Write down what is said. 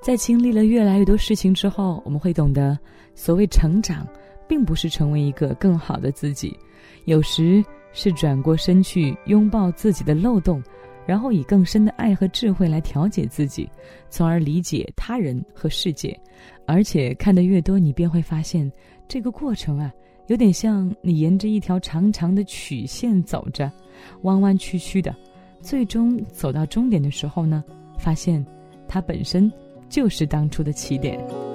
在经历了越来越多事情之后，我们会懂得，所谓成长并不是成为一个更好的自己，有时是转过身去拥抱自己的漏洞，然后以更深的爱和智慧来调节自己，从而理解他人和世界。而且看得越多，你便会发现这个过程啊，有点像你沿着一条长长的曲线走着，弯弯曲曲的，最终走到终点的时候呢，发现它本身就是当初的起点。